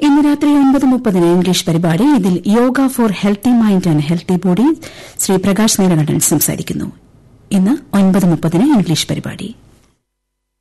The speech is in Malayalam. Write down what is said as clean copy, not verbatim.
ഇന്ന് രാത്രി 9:30 ഇംഗ്ലീഷ് പരിപാടി. ഇതിൽ yoga four healthy mind and healthy body Shri Prakash Neelakantan സംസാരിക്കുന്നു. ഇന്ന് 9:30 ഇംഗ്ലീഷ് പരിപാടി.